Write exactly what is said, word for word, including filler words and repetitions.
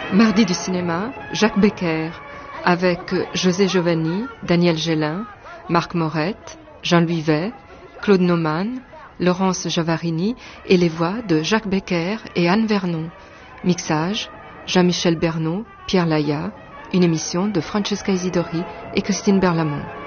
Mardi du cinéma, Jacques Becker, avec José Giovanni, Daniel Gélin, Marc Morette, Jean-Louis Vey, Claude Naumann, Laurence Javarini et les voix de Jacques Becker et Anne Vernon. Mixage, Jean-Michel Bernot, Pierre Laya, une émission de Francesca Isidori et Christine Berlamont.